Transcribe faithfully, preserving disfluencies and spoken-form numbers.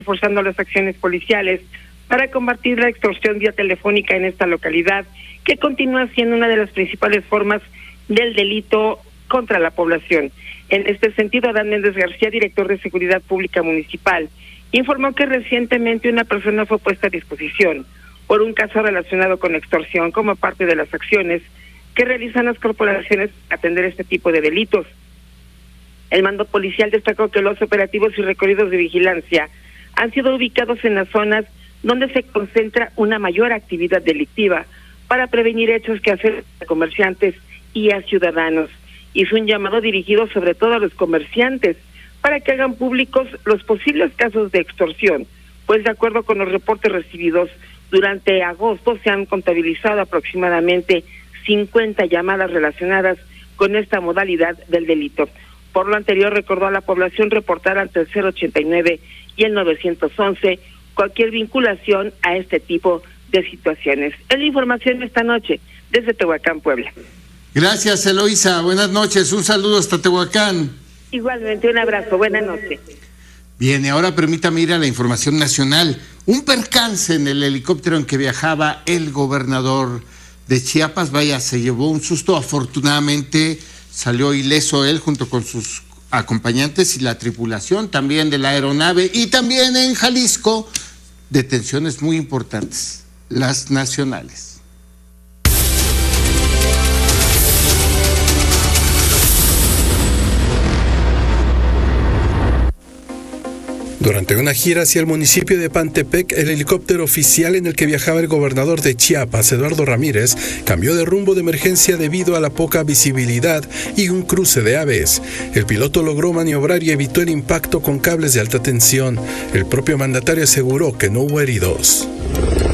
reforzando las acciones policiales para combatir la extorsión vía telefónica en esta localidad, que continúa siendo una de las principales formas del delito contra la población. En este sentido, Adán Méndez García, director de Seguridad Pública Municipal, informó que recientemente una persona fue puesta a disposición por un caso relacionado con extorsión como parte de las acciones que realizan las corporaciones para atender este tipo de delitos. El mando policial destacó que los operativos y recorridos de vigilancia han sido ubicados en las zonas donde se concentra una mayor actividad delictiva para prevenir hechos que afectan a comerciantes y a ciudadanos. Hizo un llamado dirigido sobre todo a los comerciantes para que hagan públicos los posibles casos de extorsión, pues de acuerdo con los reportes recibidos durante agosto se han contabilizado aproximadamente cincuenta llamadas relacionadas con esta modalidad del delito. Por lo anterior, recordó a la población reportar ante el cero ochenta y nueve y el novecientos once cualquier vinculación a este tipo de situaciones. Es la información esta noche desde Tehuacán, Puebla. Gracias, Eloísa. Buenas noches. Un saludo hasta Tehuacán. Igualmente, un abrazo. Buenas noches. Bien, y ahora permítame ir a la información nacional. Un percance en el helicóptero en que viajaba el gobernador de Chiapas. Vaya, se llevó un susto. Afortunadamente salió ileso él junto con sus acompañantes y la tripulación también de la aeronave. Y también en Jalisco, detenciones muy importantes, las nacionales. Durante una gira hacia el municipio de Pantepec, el helicóptero oficial en el que viajaba el gobernador de Chiapas, Eduardo Ramírez, cambió de rumbo de emergencia debido a la poca visibilidad y un cruce de aves. El piloto logró maniobrar y evitó el impacto con cables de alta tensión. El propio mandatario aseguró que no hubo heridos.